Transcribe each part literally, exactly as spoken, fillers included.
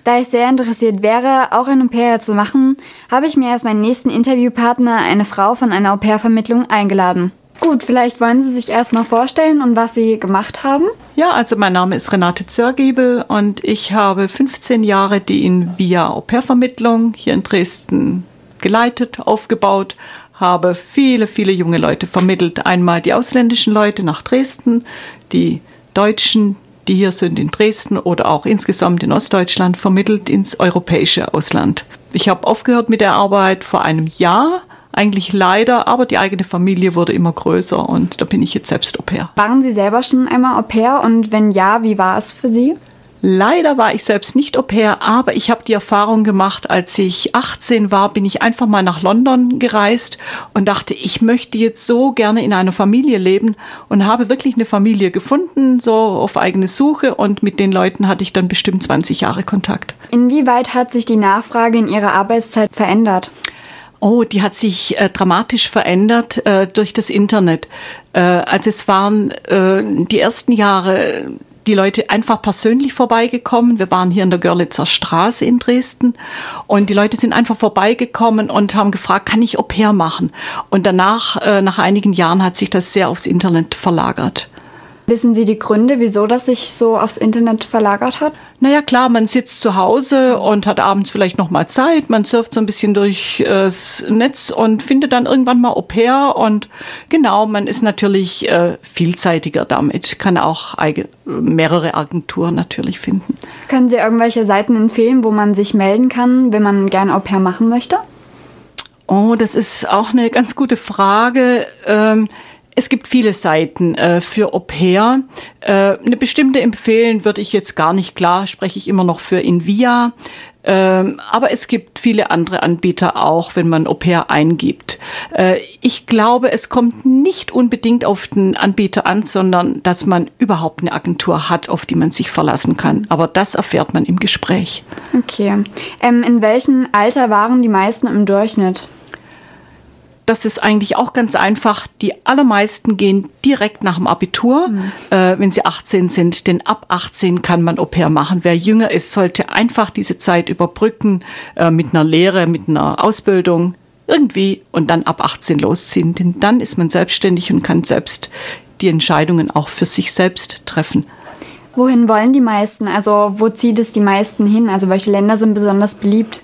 Da ich sehr interessiert wäre, auch ein Au-pair zu machen, habe ich mir als meinen nächsten Interviewpartner eine Frau von einer Au-pair-Vermittlung eingeladen. Gut, vielleicht wollen Sie sich erst mal vorstellen und was Sie gemacht haben? Ja, also mein Name ist Renate Zörgiebel und ich habe fünfzehn Jahre die Invia Au-pair-Vermittlung hier in Dresden geleitet, aufgebaut, habe viele, viele junge Leute vermittelt. Einmal die ausländischen Leute nach Dresden, die Deutschen, die hier sind in Dresden oder auch insgesamt in Ostdeutschland, vermittelt ins europäische Ausland. Ich habe aufgehört mit der Arbeit vor einem Jahr, eigentlich leider, aber die eigene Familie wurde immer größer und da bin ich jetzt selbst Au-pair. Waren Sie selber schon einmal Au-pair und wenn ja, wie war es für Sie? Leider war ich selbst nicht Au-pair, aber ich habe die Erfahrung gemacht, als ich achtzehn war, bin ich einfach mal nach London gereist und dachte, ich möchte jetzt so gerne in einer Familie leben und habe wirklich eine Familie gefunden, so auf eigene Suche, und mit den Leuten hatte ich dann bestimmt zwanzig Jahre Kontakt. Inwieweit hat sich die Nachfrage in Ihrer Arbeitszeit verändert? Oh, die hat sich äh, dramatisch verändert äh, durch das Internet. Äh, also es waren äh, die ersten Jahre die Leute einfach persönlich vorbeigekommen. Wir waren hier in der Görlitzer Straße in Dresden und die Leute sind einfach vorbeigekommen und haben gefragt, kann ich Au-pair machen? Und danach, äh, nach einigen Jahren, hat sich das sehr aufs Internet verlagert. Wissen Sie die Gründe, wieso das sich so aufs Internet verlagert hat? Naja, klar, man sitzt zu Hause und hat abends vielleicht noch mal Zeit. Man surft so ein bisschen durch äh, das Netz und findet dann irgendwann mal Au-pair. Und genau, man ist natürlich äh, vielseitiger damit. Kann auch eigen, mehrere Agenturen natürlich finden. Können Sie irgendwelche Seiten empfehlen, wo man sich melden kann, wenn man gerne Au-pair machen möchte? Oh, das ist auch eine ganz gute Frage. Ähm, Es gibt viele Seiten äh, für Au-pair. Äh, eine bestimmte empfehlen würde ich jetzt gar nicht. Klar spreche ich immer noch für Invia. Ähm, aber es gibt viele andere Anbieter auch, wenn man Au-pair eingibt. Äh, ich glaube, es kommt nicht unbedingt auf den Anbieter an, sondern dass man überhaupt eine Agentur hat, auf die man sich verlassen kann. Aber das erfährt man im Gespräch. Okay. Ähm, in welchem Alter waren die meisten im Durchschnitt? Das ist eigentlich auch ganz einfach. Die allermeisten gehen direkt nach dem Abitur, mhm. äh, wenn sie achtzehn sind. Denn ab achtzehn kann man Au-pair machen. Wer jünger ist, sollte einfach diese Zeit überbrücken äh, mit einer Lehre, mit einer Ausbildung irgendwie und dann ab achtzehn losziehen. Denn dann ist man selbstständig und kann selbst die Entscheidungen auch für sich selbst treffen. Wohin wollen die meisten? Also wo zieht es die meisten hin? Also welche Länder sind besonders beliebt?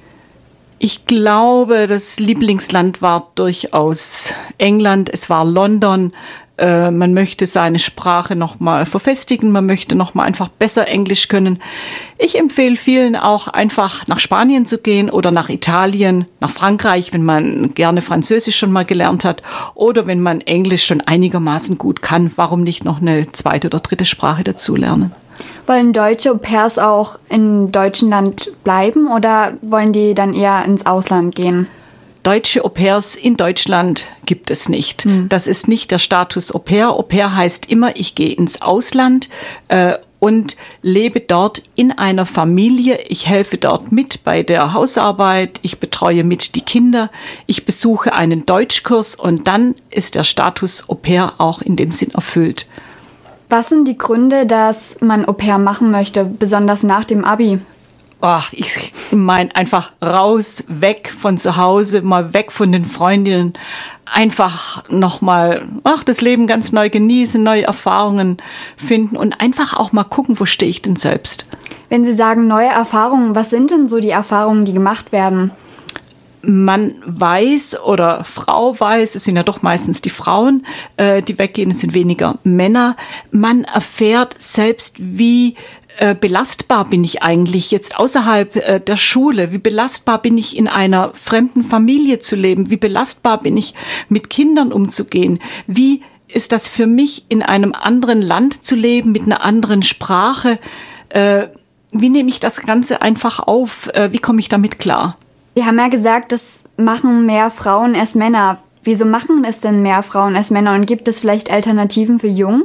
Ich glaube, das Lieblingsland war durchaus England, es war London. Äh, man möchte seine Sprache nochmal verfestigen, man möchte nochmal einfach besser Englisch können. Ich empfehle vielen auch einfach nach Spanien zu gehen oder nach Italien, nach Frankreich, wenn man gerne Französisch schon mal gelernt hat oder wenn man Englisch schon einigermaßen gut kann. Warum nicht noch eine zweite oder dritte Sprache dazu lernen? Wollen deutsche Au-pairs auch im deutschen Land bleiben oder wollen die dann eher ins Ausland gehen? Deutsche Au-pairs in Deutschland gibt es nicht. Hm. Das ist nicht der Status Au-pair. Au-pair heißt immer, ich gehe ins Ausland äh, und lebe dort in einer Familie. Ich helfe dort mit bei der Hausarbeit. Ich betreue mit die Kinder. Ich besuche einen Deutschkurs und dann ist der Status Au-pair auch in dem Sinn erfüllt. Was sind die Gründe, dass man Au-pair machen möchte, besonders nach dem Abi? Ach, ich meine einfach raus, weg von zu Hause, mal weg von den Freundinnen, einfach nochmal das Leben ganz neu genießen, neue Erfahrungen finden und einfach auch mal gucken, wo stehe ich denn selbst. Wenn Sie sagen neue Erfahrungen, was sind denn so die Erfahrungen, die gemacht werden? Man weiß oder Frau weiß, es sind ja doch meistens die Frauen, äh, die weggehen, es sind weniger Männer. Man erfährt selbst, wie äh, belastbar bin ich eigentlich jetzt außerhalb äh, der Schule, wie belastbar bin ich in einer fremden Familie zu leben, wie belastbar bin ich mit Kindern umzugehen, wie ist das für mich in einem anderen Land zu leben, mit einer anderen Sprache, äh, wie nehme ich das Ganze einfach auf, äh, wie komme ich damit klar? Sie haben ja gesagt, das machen mehr Frauen als Männer. Wieso machen es denn mehr Frauen als Männer und gibt es vielleicht Alternativen für Jungen?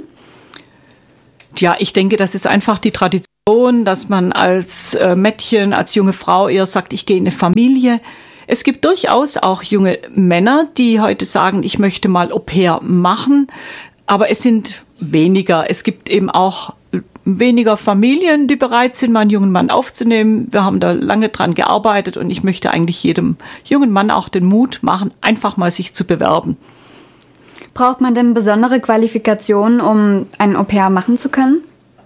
Tja, ich denke, das ist einfach die Tradition, dass man als äh, Mädchen, als junge Frau eher sagt, ich gehe in eine Familie. Es gibt durchaus auch junge Männer, die heute sagen, ich möchte mal Au-pair machen, aber es sind weniger. Es gibt eben auch weniger Familien, die bereit sind, meinen jungen Mann aufzunehmen. Wir haben da lange dran gearbeitet und ich möchte eigentlich jedem jungen Mann auch den Mut machen, einfach mal sich zu bewerben. Braucht man denn besondere Qualifikationen, um ein Au-pair machen zu können?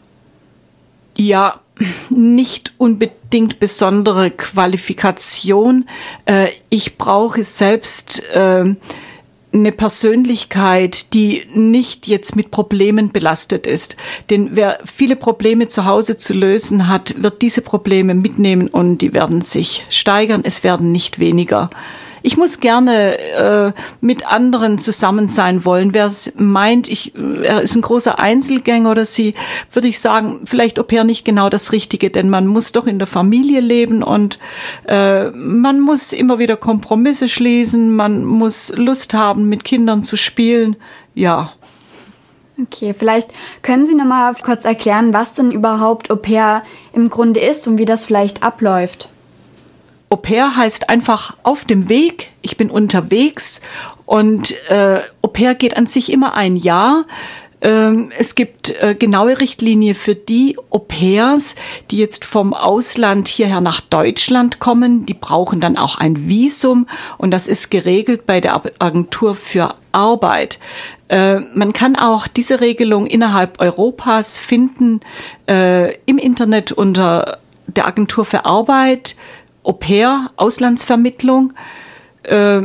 Ja, nicht unbedingt besondere Qualifikation. Ich brauche selbst eine Persönlichkeit, die nicht jetzt mit Problemen belastet ist. Denn wer viele Probleme zu Hause zu lösen hat, wird diese Probleme mitnehmen und die werden sich steigern, es werden nicht weniger. Ich muss gerne äh, mit anderen zusammen sein wollen. Wer meint, ich, er ist ein großer Einzelgänger oder sie, würde ich sagen, vielleicht Au-pair nicht genau das Richtige, denn man muss doch in der Familie leben und äh, man muss immer wieder Kompromisse schließen, man muss Lust haben, mit Kindern zu spielen, ja. Okay, vielleicht können Sie noch mal kurz erklären, was denn überhaupt Au-pair im Grunde ist und wie das vielleicht abläuft. Au-pair heißt einfach auf dem Weg, ich bin unterwegs und äh, Au-pair geht an sich immer ein Jahr. Ähm, es gibt äh, genaue Richtlinien für die Au-pairs, die jetzt vom Ausland hierher nach Deutschland kommen. Die brauchen dann auch ein Visum und das ist geregelt bei der Agentur für Arbeit. Äh, man kann auch diese Regelung innerhalb Europas finden, äh, im Internet unter der Agentur für Arbeit, Au-pair, Auslandsvermittlung. Äh,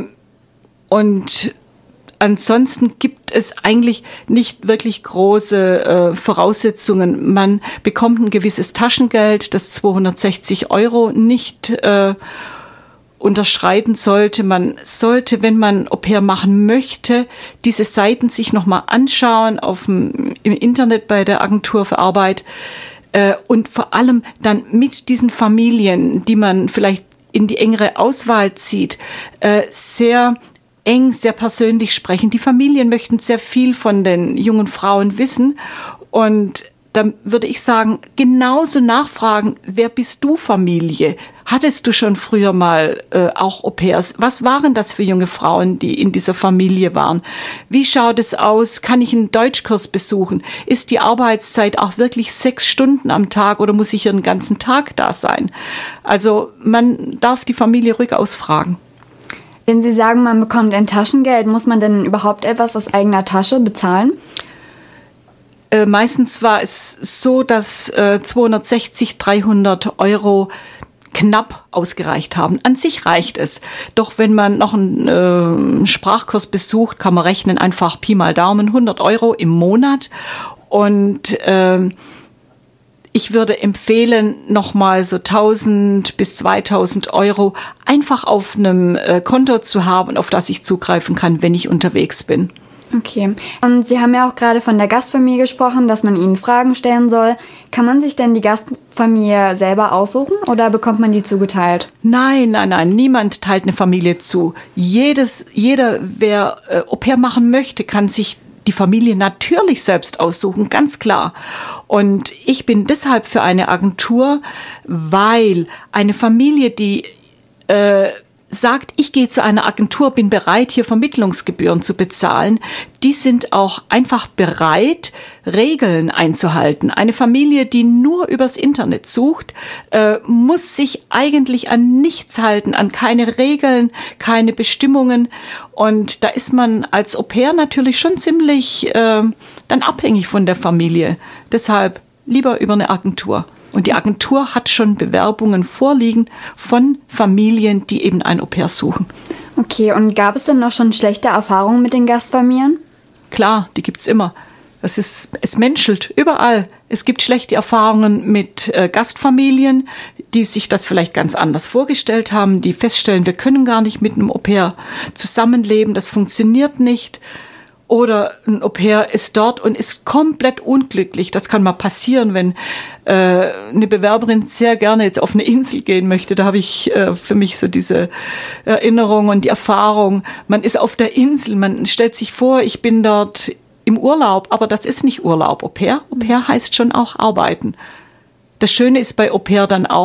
und ansonsten gibt es eigentlich nicht wirklich große äh, Voraussetzungen. Man bekommt ein gewisses Taschengeld, das zweihundertsechzig Euro nicht äh, unterschreiten sollte. Man sollte, wenn man Au-pair machen möchte, diese Seiten sich nochmal anschauen auf dem, im Internet bei der Agentur für Arbeit. Und vor allem dann mit diesen Familien, die man vielleicht in die engere Auswahl zieht, sehr eng, sehr persönlich sprechen. Die Familien möchten sehr viel von den jungen Frauen wissen. Und dann würde ich sagen, genauso nachfragen, wer bist du, Familie? Hattest du schon früher mal äh, auch Au-pairs? Was waren das für junge Frauen, die in dieser Familie waren? Wie schaut es aus? Kann ich einen Deutschkurs besuchen? Ist die Arbeitszeit auch wirklich sechs Stunden am Tag oder muss ich hier den ganzen Tag da sein? Also man darf die Familie ruhig ausfragen. Wenn Sie sagen, man bekommt ein Taschengeld, muss man denn überhaupt etwas aus eigener Tasche bezahlen? Äh, meistens war es so, dass äh, zweihundertsechzig, dreihundert Euro knapp ausgereicht haben. An sich reicht es. Doch wenn man noch einen äh, Sprachkurs besucht, kann man rechnen, einfach Pi mal Daumen, hundert Euro im Monat. Und äh, ich würde empfehlen, nochmal so tausend bis zweitausend Euro einfach auf einem äh, Konto zu haben, auf das ich zugreifen kann, wenn ich unterwegs bin. Okay. Und Sie haben ja auch gerade von der Gastfamilie gesprochen, dass man ihnen Fragen stellen soll. Kann man sich denn die Gastfamilie selber aussuchen oder bekommt man die zugeteilt? Nein, nein, nein. Niemand teilt eine Familie zu. Jedes, jeder, wer äh, Au-pair machen möchte, kann sich die Familie natürlich selbst aussuchen, ganz klar. Und ich bin deshalb für eine Agentur, weil eine Familie, die äh, sagt, ich gehe zu einer Agentur, bin bereit, hier Vermittlungsgebühren zu bezahlen, die sind auch einfach bereit, Regeln einzuhalten. Eine Familie, die nur übers Internet sucht, äh, muss sich eigentlich an nichts halten, an keine Regeln, keine Bestimmungen. Und da ist man als Au-pair natürlich schon ziemlich äh, dann abhängig von der Familie. Deshalb lieber über eine Agentur. Und die Agentur hat schon Bewerbungen vorliegen von Familien, die eben ein Au-pair suchen. Okay, und gab es denn noch schon schlechte Erfahrungen mit den Gastfamilien? Klar, die gibt's immer. Es ist, es menschelt überall. Es gibt schlechte Erfahrungen mit äh, Gastfamilien, die sich das vielleicht ganz anders vorgestellt haben, die feststellen, wir können gar nicht mit einem Au-pair zusammenleben, das funktioniert nicht. Oder ein Au-pair ist dort und ist komplett unglücklich. Das kann mal passieren, wenn äh, eine Bewerberin sehr gerne jetzt auf eine Insel gehen möchte. Da habe ich äh, für mich so diese Erinnerung und die Erfahrung. Man ist auf der Insel, man stellt sich vor, ich bin dort im Urlaub, aber das ist nicht Urlaub. Au-pair, Au-pair heißt schon auch arbeiten. Das Schöne ist bei Au-pair dann auch,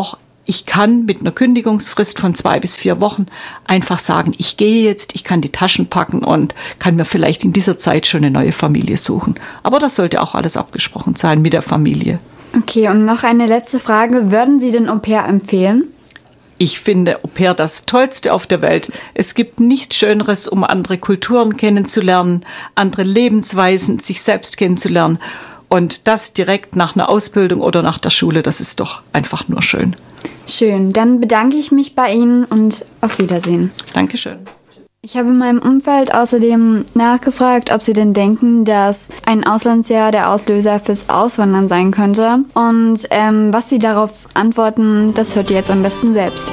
ich kann mit einer Kündigungsfrist von zwei bis vier Wochen einfach sagen, ich gehe jetzt, ich kann die Taschen packen und kann mir vielleicht in dieser Zeit schon eine neue Familie suchen. Aber das sollte auch alles abgesprochen sein mit der Familie. Okay, und noch eine letzte Frage. Würden Sie den Au-pair empfehlen? Ich finde Au-pair das Tollste auf der Welt. Es gibt nichts Schöneres, um andere Kulturen kennenzulernen, andere Lebensweisen, sich selbst kennenzulernen. Und das direkt nach einer Ausbildung oder nach der Schule, das ist doch einfach nur schön. Schön, dann bedanke ich mich bei Ihnen und auf Wiedersehen. Dankeschön. Ich habe in meinem Umfeld außerdem nachgefragt, ob sie denn denken, dass ein Auslandsjahr der Auslöser fürs Auswandern sein könnte. Und ähm, was sie darauf antworten, das hört ihr jetzt am besten selbst.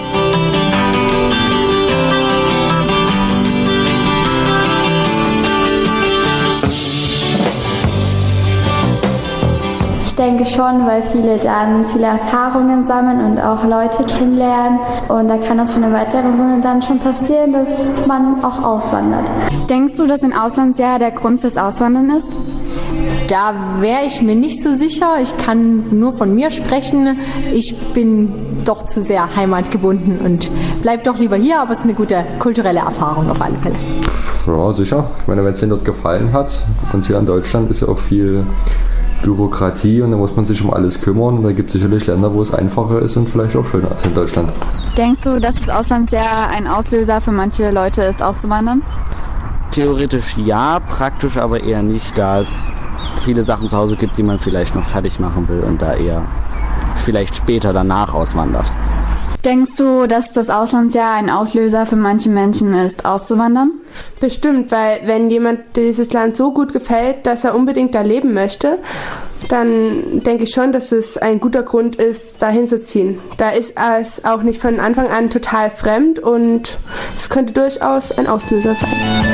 Ich denke schon, weil viele dann viele Erfahrungen sammeln und auch Leute kennenlernen. Und da kann das schon im weiteren Sinne dann schon passieren, dass man auch auswandert. Denkst du, dass ein Auslandsjahr der Grund fürs Auswandern ist? Da wäre ich mir nicht so sicher. Ich kann nur von mir sprechen. Ich bin doch zu sehr heimatgebunden und bleib doch lieber hier, aber es ist eine gute kulturelle Erfahrung auf alle Fälle. Ja, sicher. Ich meine, wenn es dir dort gefallen hat, und hier in Deutschland ist ja auch viel Bürokratie und da muss man sich um alles kümmern. Und da gibt es sicherlich Länder, wo es einfacher ist und vielleicht auch schöner als in Deutschland. Denkst du, dass das Auslandsjahr ein Auslöser für manche Leute ist, auszuwandern? Theoretisch ja, praktisch aber eher nicht, da es viele Sachen zu Hause gibt, die man vielleicht noch fertig machen will und da eher vielleicht später danach auswandert. Denkst du, dass das Auslandsjahr ein Auslöser für manche Menschen ist, auszuwandern? Bestimmt, weil wenn jemand dieses Land so gut gefällt, dass er unbedingt da leben möchte, dann denke ich schon, dass es ein guter Grund ist, da hinzuziehen. Da ist es auch nicht von Anfang an total fremd und es könnte durchaus ein Auslöser sein.